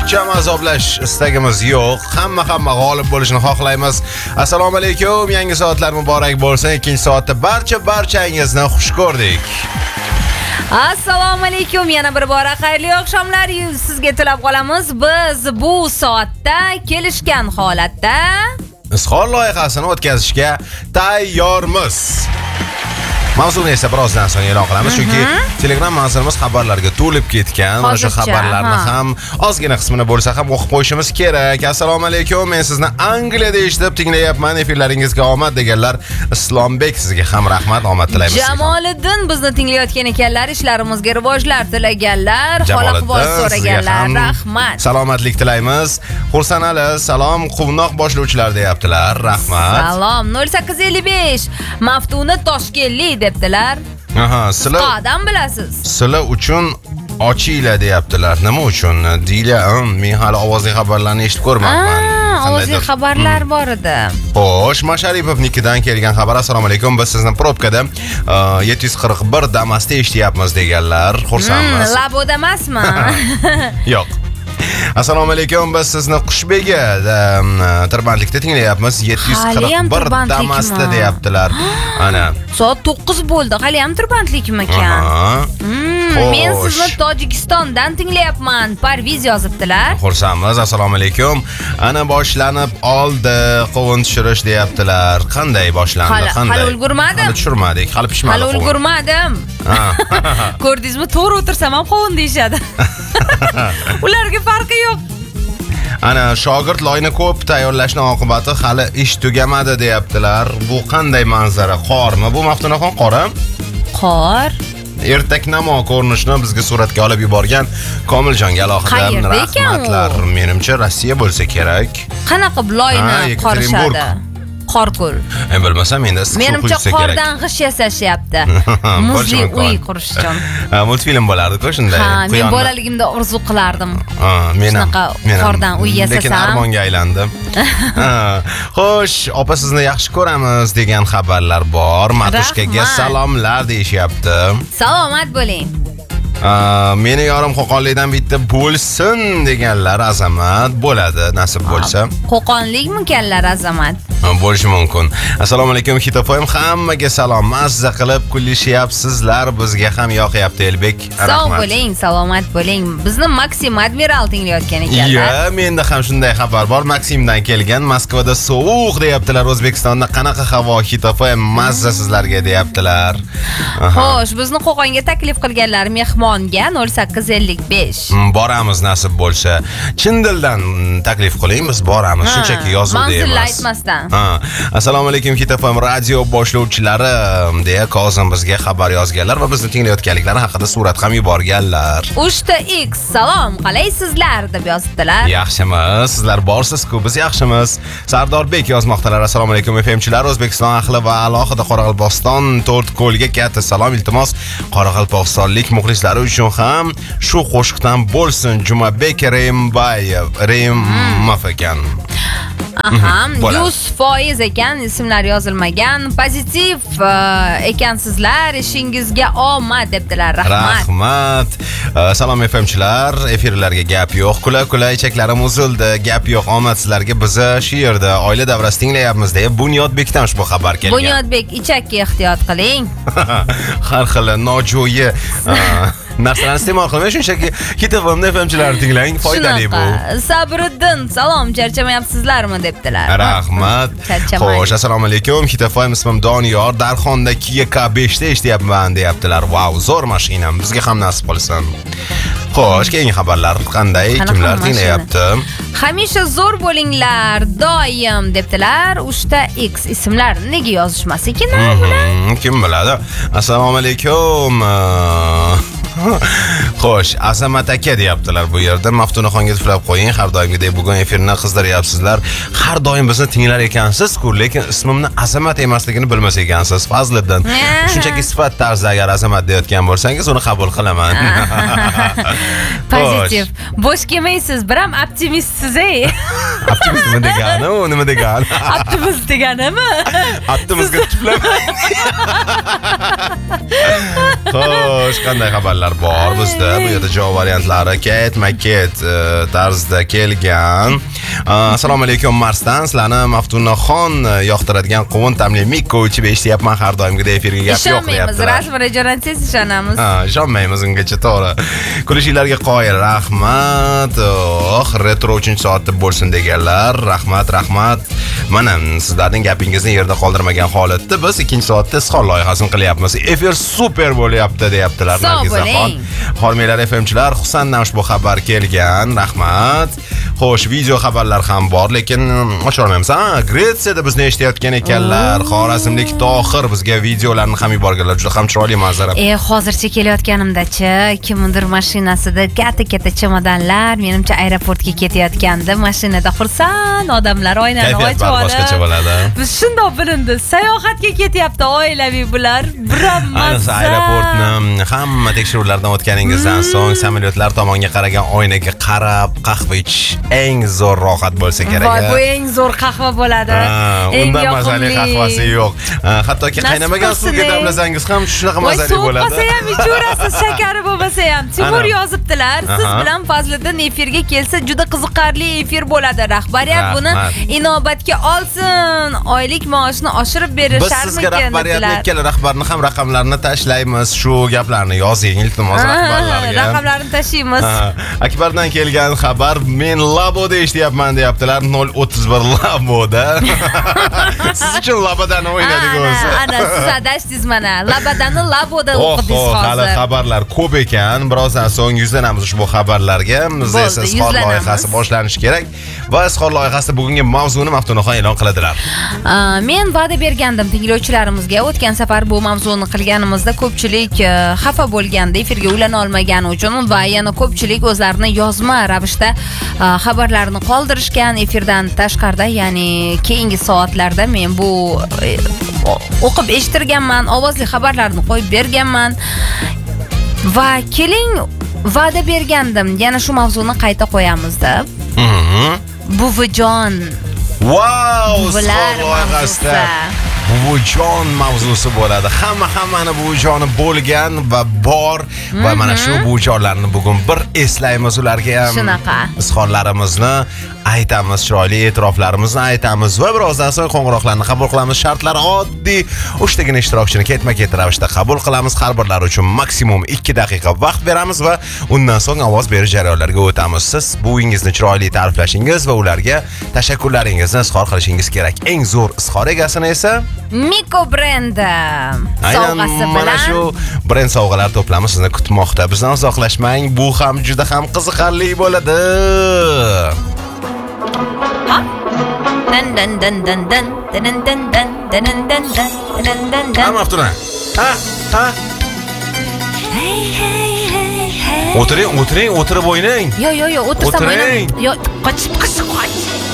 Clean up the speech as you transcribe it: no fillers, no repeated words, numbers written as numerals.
Ixcham azoblash istagimiz yo'q. Hamma g'olib bo'lishini xohlaymiz. Assalomu alaykum. Yangi soatlar muborak bo'lsin. Ikkinchi soatda barchangizni xush ko'rdik. Assalomu alaykum. Yana bir bora xayrli oqshomlar sizga tilab qolamiz. Biz bu soatda kelishgan holatda izhor loyihasini o'tkazishga tayyormiz. Mavzuni esa birozdan so'ng e'lon qilamiz, chunki Telegram manzilimiz xabarlarga to'lib ketgan. Mana shu xabarlarni ham ozgina qismini bo'lsa ham o'qib qo'yishimiz kerak. Assalomu alaykum. Men sizni Angliyada eshitib tinglayapman. Efirlaringizga omad deganlar. Islombek, sizga ham rahmat, omad tilaymiz. Jamoliddin bizni tinglayotgan ekanlar, ishlarimizga rivojlar tilaganlar, xalaqbol so'raganlar. Rahmat. Salomatlik tilaymiz. Xursandali, salom, quvnoq boshlovchilar deyaptilar. Rahmat. Salom. 0855 Maftuna Toshkentlik debdilar. Aha, sizlar qadam bilasiz. Sizlar uchun ochinglar deyaptilar. Nima uchun? Deyla, men hali ovozli xabarlarni eshitib ko'rmadim. Ovozli xabarlar bor edi. Xo'sh, Masharipovnikidan kelgan xabar. Assalomu alaykum. Biz sizni probkada 741 Damas'da eshityapmiz deganlar. Xursandmiz. Laboda emasmi? Yo'q. Assalomu alaykum. Biz sizni Qushbega tirbandlikda tinglayapmiz. 741 Damas'da deyaptilar. Ana. Soat 9 bo'ldi. Hali ham tirbandlikmi ekan? Men sizni Tojikistondan tinglayapman. Parviz yozibdilar. Xursandmiz. Assalomu alaykum. Ana boshlanib oldi. Qovun tushirish deyaptilar. Qanday boshlandi? Hali ulgurmadim. Hali tushirmadik. Hali pishmadi. Hali ulgurmadim. Ko'rdingizmi? To'g'ri o'tirsam ham qovun deyshadi. Ularga farqi yo'q. Ana shogird loyni ko'p tayyorlashning oqibati hali ish tugamadi deyaptilar. Bu qanday manzara? Qormi? Bu Maftunaxon qora? Qor. Ertaknamo ko'rinishni bizga suratga olib yuborgan Komiljonga alohida rahmatlar. Menimcha Rossiya bo'lsa kerak. Qanaqa loyni qorishadi? Qorko'l. Bilmasam, endi issiq suv quysa kerak. Menimcha qordan g'ish yasashyapti. Muzli uy qurish uchun. Multfilm bo'lardi-ku shunday. Men bolaligimda orzu qilardim. Men qordan uy yasasam. Lekin armonga aylandi. Xo'sh, opa sizni yaxshi ko'ramiz degan xabarlar bor. Matushkaga salomlar deyishyapti. Salomat bo'ling. Meni yorim Qo'qonlikdan bitta bo'lsin deganlar. Azamat bo'ladi, nasib bo'lsa. Qo'qonlikmikanlar Azamat? Bo'lishi mumkin. Assalomu alaykum Xitofoym, hammaga salom. Mazza qilib kulishyapsizlar, bizga ham yoqyapti Elbek. Rahmat. Sog' bo'ling, salomat bo'ling. Bizni Maksim Admiral tinglayotgan ekanlar. Yo'q, menda ham shunday xabar bor. Maksimdan kelgan. Moskvada sovuq deyaptilar. O'zbekistonda qanaqa havo? Xitofoym, mazza sizlarga deyaptilar. Xo'sh, bizni Qo'qonga taklif qilganlar mehmonga 0855. Boramiz nasib bo'lsa. Chin dildan taklif qiling, biz boramiz. Shunchaki yozuvda emas. Manzilni aytmasdan. Assalomu alaykum Xitofoym radio boshlovchilari deya Kozim bizga xabar yozganlar va bizni tinglayotganliklari haqida surat ham yuborganlar. 3x salom, qalaysizlar deb yozibdilar. Yaxshimiz, sizlar borsiz-ku, biz yaxshimiz. Sardorbek yozmoqdalar. Assalomu alaykum FMchilar, O'zbekiston ahli va alohida Qoraqalpog'iston To'rtko'lga katta salom, iltimos Qoraqalpog'istonlik muxlislari uchun ham shu qo'shiqdan bo'lsin. Jumabek Reimbayev, Reimov ekan. Aha, 100% ekan, ismlar yozilmagan. Pozitiv ekansizlar, ishingizga omad debdilar. Rahmat. Rahmat. Salom FMchilar, efirlarga gap yo'q. Kula ichaklarim uzildi. Gap yo'q, omad sizlarga. Biz shu yerda oila davrasida tinglayapmiz deya Bunyodbekdan ushbu xabar kelgan. Bunyodbek, ichakka ehtiyot qiling. Har xil nojo'yi narsalarni iste'mol qilmang, shunchaki Xitofoymda FMchilarni tinglang, foydali bu. Sabriddin, salom, charchamayapsizlarmi debdilar. Rahmat. Xo'sh, assalomu alaykum. Xitofoym, ismim Doniyor, Darxonda Kia K5 da eshityapman deyaptilar. Wow, zo'r mashinam. Bizga ham nasib qilsin. Xo'sh, keyingi xabarlar qanday? Kimlar tinglayapti? Hamisha zo'r bo'linglar, doim debdilar. 3x ismlar nega yozishmas ekan bular? Kim biladi? Assalomu alaykum. Xo'sh, Azamat aka deyaptilar bu yerda. Maftunaxonga tuflab qo'ying. Har doimgidek bugun efirni qizdiryapsizlar. Har doim bizni tinglar ekansiz-ku, lekin ismimni Azamat emasligini bilmas ekansiz. Fazliddin. Shunchaki sifat tarzida agar Azamat deyotgan bo'lsangiz, uni qabul qilaman. Pozitiv. Bo'sh kelmaysiz, bir ham optimistsiz ey. Optimist nima degani? U nima degani? Optimist deganimi? Optimistga tuflamang. Xo'sh, qanday xabarlar savollar bor bizda. Bu yerda javob variantlari ketma-ket tarzda kelgan. Assalomu alaykum Marsdan. Sizlarni Maftunaxon yoqtiradigan qovun tamli Mikko ichib eshityapman har doimgidek efirga gap yo'q Ishonmaymiz, deyaptilar. rasman rejoransiz ishonamiz. Ishonmaymiz ungacha to'g'ri. Kulishinglarga qoyil. Rahmat. Retro 3-soatda bo'lsin deganlar. Rahmat. Mana sizlarning gapingizni yerda qoldirmagan holatda biz 2-soatda izhor loyihasini qilyapmiz. Efir super bo'lyapti deyaptilar Nargizaxon. Hormanglar FMchilar, Husandan ushbu xabar kelgan. Rahmat. Xo'sh, video xabarlar ham bor, lekin ocha olmaymiz. Gretsiyada bizni eshitayotgan ekanlar. Xorazmlik Tohir bizga videolarni ham yuborganlar. Juda ham chiroyli manzara. Hozircha kelayotganimda-chi, kimdir mashinasida katta chomodanlar, menimcha aeroportga ketayotgandi. Mashinada xursand odamlar oynani ochib olib. Boshqacha bo'ladi. Biz shundoq bilindi. Sayohatga ketyapti oilaviy bular. Ayniqsa aeroportni hamma tekshiruvlardan o'tganingizdan so'ng samolyotlar tomonga qaragan oynaga qarab qahva ichish eng zo'r rohat bo'lsa kerak. Voy, bu eng zo'r qahva bo'ladi. Undan mazali qahvasi yo'q. Hattoki qaynamagan suvga damlasangiz ham shunaqa mazali bo'ladi. So'q bo'lsa ham ichaverasiz, shakari bo'lmasa ham. Timur yozibdilar. Siz bilan Fazliddin efirga kelsa juda qiziqarli efir bo'ladi. Rahbariyat buni inobatga olsin. Oylik maoshni oshirib berisharmikin. Biz sizga rahbariyatni ikkala rahbarni ham raqamlarini tashlaymiz. Shu gaplarni yozing iltimos rahbarlarga. Raqamlarni tashlaymiz. Akbardan kelgan xabar, men Laboda eshityapman deyaptilar. 031 Laboda. Siz uchun Labodani o'ynadik o'zi. Ana siz adashdingiz mana. Labodani Laboda o'qidingiz hozir. Hali xabarlar ko'p ekan. Birozdan so'ng yuzlanamiz ushbu xabarlarga. Biz esa izhor loyihasi boshlanishi kerak va izhor loyihasida bugungi mavzuni Maftunaxon e'lon qiladilar. Men va'da bergandim tinglovchilarimizga. O'tgan safar bu mavzuni qilganimizda ko'pchilik xafa bo'lganda efirga ulana olmagani uchun va yana ko'pchilik o'zlarini yozma ravishda xabarlarni qoldirishgan. Efirdan tashqarida, ya'ni keyingi soatlarda men bu o'qib eshittirganman, ovozli xabarlarni qo'yib berganman. Va keling, va'da bergandim, yana shu mavzuni qayta qo'yamiz deb. Buvijon. Wow, loyihasida buvijon mavzusi bo'ladi. Hammani buvijoni bo'lgan va bor va mana shu buvijonlarni bugun bir eslaymiz, ularga ham shunaqa izhorlarimizni aytamiz, chiroyli e'tiroflarimizni aytamiz va birozdan so'ng qo'ng'iroqlarni qabul qilamiz. Shartlari oddiy. 3 tagina ishtirokchini ketma-ket ravishda qabul qilamiz. Har birlari uchun maksimum 2 daqiqa vaqt beramiz va undan so'ng ovoz berish jarayonlariga o'tamiz. Siz buvingizni chiroyli ta'riflashingiz va ularga tashakkurlaringizni izhor qilishingiz kerak. Eng zo'r izhor egasini esa Mikko brendi sovg'asi bilan mana shu brend sovg'alar to'plami sizni kutmoqda. Bizdan uzoqlashmang. Bu ham juda ham qiziqarli bo'ladi. Maftuna. O'tiring, o'tirib o'ynang. Yo'q, o'tirsam o'ynang. Yo'q, qochib.